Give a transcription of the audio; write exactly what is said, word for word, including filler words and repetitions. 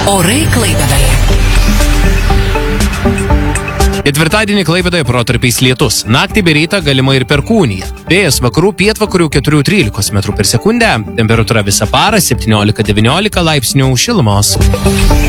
Orai Klaipėdoje. Ketvirtadienį Klaipėdoje protarpiais lietus. Naktį bei rytą galima ir perkūnija. Vėjas vakarų pietvakarių keturi trylikos metrų per sekundę. Temperatūra visą parą septyniolika devyniolika laipsnių šilumos.